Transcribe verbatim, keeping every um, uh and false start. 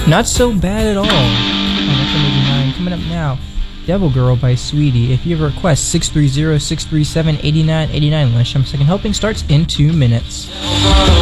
Not so bad at all. Oh, F M eighty-nine. Coming up now, Devil Girl by Sweetie. If you have a request, six three zero, six three seven, eight nine eight nine. Lunchtime Second Helping starts in two minutes.